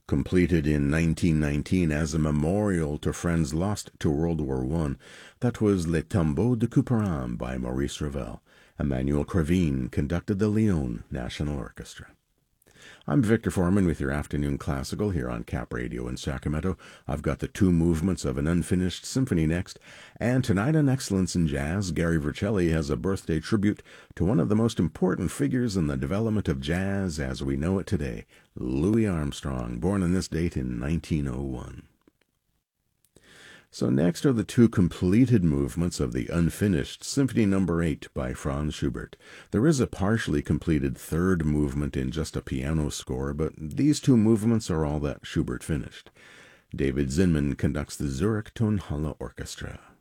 Completed in 1919 as a memorial to friends lost to World War I, that was Les Tombeaux de Couperin by Maurice Ravel. Emmanuel Cravine conducted the Lyon National Orchestra. I'm Victor Foreman with your Afternoon Classical here on Cap Radio in Sacramento. I've got the two movements of an unfinished symphony next, and tonight on Excellence in Jazz, Gary Vercelli has a birthday tribute to one of the most important figures in the development of jazz as we know it today, Louis Armstrong, born on this date in 1901. So next are the two completed movements of the unfinished Symphony No. 8 by Franz Schubert. There is a partially completed third movement in just a piano score, but these two movements are all that Schubert finished. David Zinman conducts the Zurich Tonhalle Orchestra.